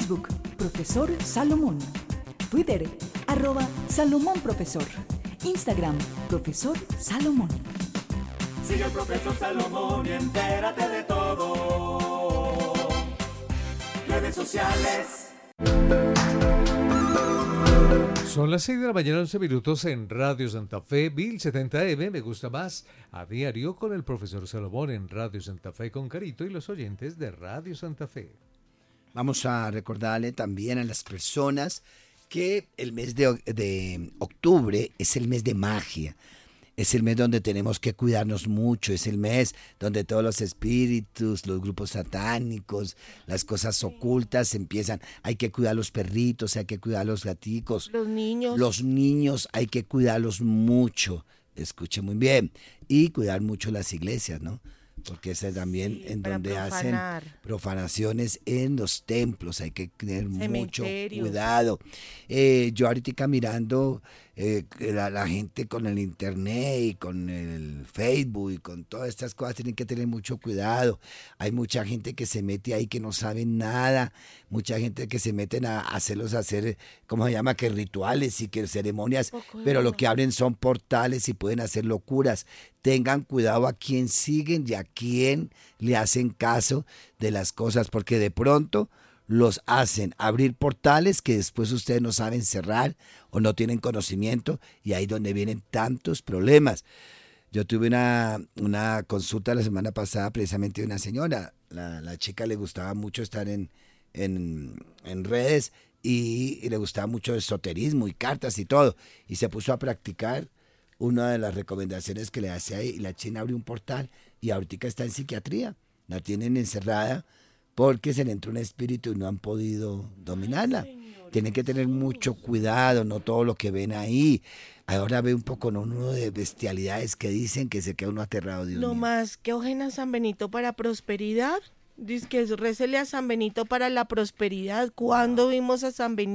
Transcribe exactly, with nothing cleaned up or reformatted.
Facebook, Profesor Salomón. Twitter, arroba Salomón Profesor. Instagram, Profesor Salomón. Sigue al Profesor Salomón y entérate de todo. Redes sociales. Son las seis de la mañana, once minutos en Radio Santa Fe, mil setenta eme, me gusta más, a diario con el Profesor Salomón en Radio Santa Fe con Carito y los oyentes de Radio Santa Fe. Vamos a recordarle también a las personas que el mes de, de octubre es el mes de magia. Es el mes donde tenemos que cuidarnos mucho, es el mes donde todos los espíritus, los grupos satánicos, las cosas ocultas empiezan. Hay que cuidar a los perritos, hay que cuidar a los gaticos. Los niños. Los niños hay que cuidarlos mucho, escuche muy bien. Y cuidar mucho las iglesias, ¿no? Porque es también sí, en donde profanar. hacen profanaciones en los templos, hay que tener mucho cuidado. Eh, yo ahorita mirando eh, la, la gente con el internet y con el Facebook y con todas estas cosas tienen que tener mucho cuidado. Hay mucha gente que se mete ahí que no sabe nada, mucha gente que se meten a, a hacerlos hacer, ¿cómo se llama? Que rituales y que ceremonias, pero lo que abren son portales y pueden hacer locuras. Tengan cuidado a quién siguen y a quién le hacen caso de las cosas, porque de pronto los hacen abrir portales que después ustedes no saben cerrar o no tienen conocimiento y ahí es donde vienen tantos problemas. Yo tuve una, una consulta la semana pasada precisamente de una señora, la, la chica le gustaba mucho estar en, en, en redes y, y le gustaba mucho el esoterismo y cartas y todo, y se puso a practicar una de las recomendaciones que le hace ahí, y la china abrió un portal y ahorita está en psiquiatría, la tienen encerrada porque se le entró un espíritu y no han podido dominarla. Ay, tienen que tener mucho cuidado, no todo lo que ven ahí. Ahora ve un poco ¿no? uno de bestialidades que dicen que se queda uno aterrado. Dios no mío. Más que ojen a San Benito para prosperidad. Dice que récele a San Benito para la prosperidad. ¿Cuándo vimos a San Benito?